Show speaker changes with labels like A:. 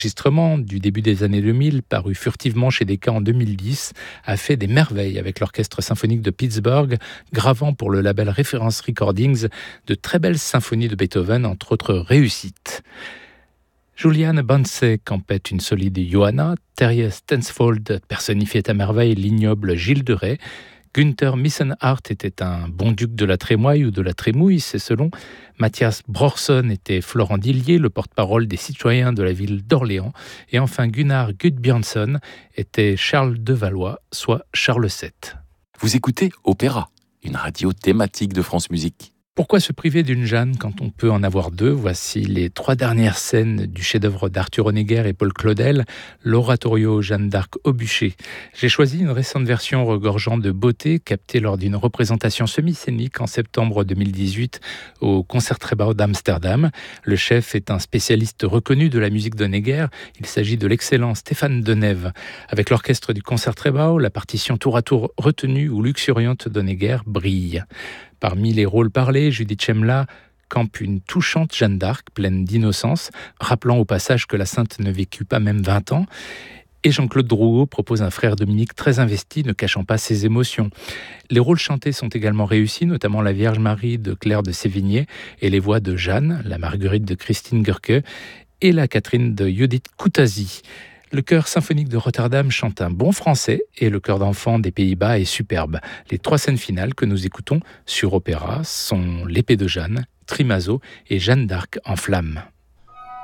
A: L'enregistrement du début des années 2000, paru furtivement chez Decca en 2010, a fait des merveilles avec l'Orchestre symphonique de Pittsburgh, gravant pour le label Reference Recordings de très belles symphonies de Beethoven, entre autres réussites. Julian Bansay campait une solide Johanna, Terje Stensvold personnifiait à merveille l'ignoble Gilles de Rais, Günther Missenhart était un bon duc de la Trémoille ou de la Trémouille, c'est selon. Mathias Brorson était Florent Dillier, le porte-parole des citoyens de la ville d'Orléans. Et enfin, Gunnar Gudbjörnsson était Charles de Valois, soit Charles VII.
B: Vous écoutez Opéra, une radio thématique de France Musique.
A: Pourquoi se priver d'une Jeanne quand on peut en avoir deux ? Voici les 3 dernières scènes du chef-d'œuvre d'Arthur Honegger et Paul Claudel, l'oratorio Jeanne d'Arc au bûcher. J'ai choisi une récente version regorgeant de beauté, captée lors d'une représentation semi-scénique en septembre 2018 au Concertgebouw d'Amsterdam. Le chef est un spécialiste reconnu de la musique d'Honegger. Il s'agit de l'excellent Stéphane Denève. Avec l'orchestre du Concertgebouw, la partition tour à tour retenue ou luxuriante d'Honegger brille. Parmi les rôles parlés, Judith Chemla campe une touchante Jeanne d'Arc, pleine d'innocence, rappelant au passage que la sainte ne vécut pas même 20 ans. Et Jean-Claude Drouot propose un frère Dominique très investi, ne cachant pas ses émotions. Les rôles chantés sont également réussis, notamment la Vierge Marie de Claire de Sévigné et les voix de Jeanne, la Marguerite de Christine Görke et la Catherine de Judith Koutazi. Le chœur symphonique de Rotterdam chante un bon français et le chœur d'enfants des Pays-Bas est superbe. Les 3 scènes finales que nous écoutons sur Opéra sont L'épée de Jeanne, Trimazo et Jeanne d'Arc en flammes.